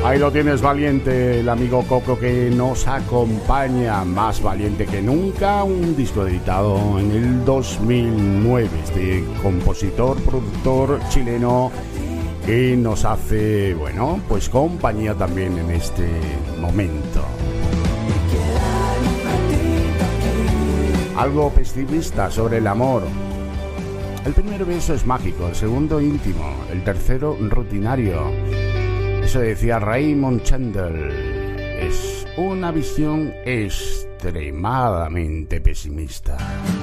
Ahí lo tienes, Valiente, el amigo Coco que nos acompaña, más valiente que nunca, un disco editado en el 2009, este compositor, productor chileno que nos hace, bueno, pues compañía también en este momento. Algo pesimista sobre el amor. El primer beso es mágico, el segundo íntimo, el tercero rutinario. Eso decía Raymond Chandler. Es una visión extremadamente pesimista.